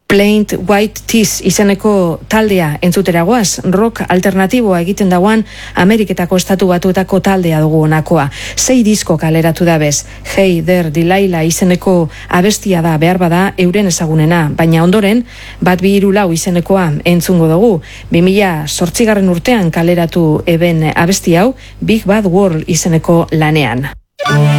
Plain White Tees izeneko taldea entzuteragoaz, rock alternatiboa egiten dagoan Ameriketako estatu batuetako taldea dugu honakoa. 6 disko kaleratu da bez. Hey There Delilah izeneko abestia da behar bada euren ezagunena, baina ondoren Bat 2 3 4 izenekoa entzungo dugu. 2008 urtean kaleratu eben abesti hau Big Bad World izeneko lanean.